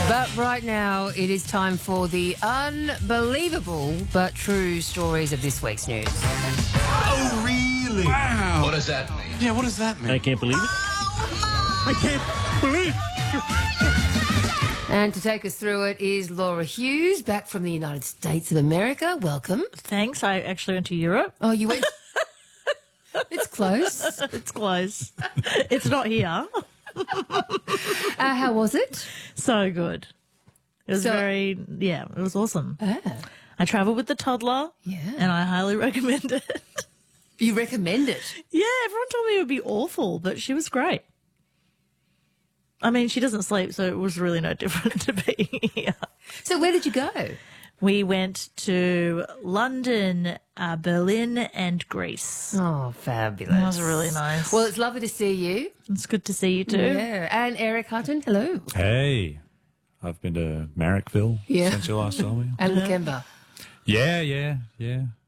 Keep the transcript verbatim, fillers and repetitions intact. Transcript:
But right now, it is time for the unbelievable but true stories of this week's news. Oh, really? Wow. What does that mean? Yeah, what does that mean? I can't believe it. I can't believe it. And to take us through it is Laura Hughes, back from the United States of America. Welcome. Thanks. I actually went to Europe. Oh, you went... It's close. It's close. It's not here. Uh, how was it? So good. It was So- very, yeah, it was awesome. Ah, I travelled with the toddler. Yeah. And I highly recommend it. you recommend it? Yeah, everyone told me it would be awful, but she was great. I mean, she doesn't sleep, so it was really no different to being here. So where did you go? We went to London, uh, Berlin, and Greece. Oh, fabulous. That was really nice. Well, it's lovely to see you. It's good to see you too. Yeah. And Eric Hutton, hello. Hey, I've been to Marrickville Yeah. since you last saw me. And Lakemba. Yeah, yeah, yeah.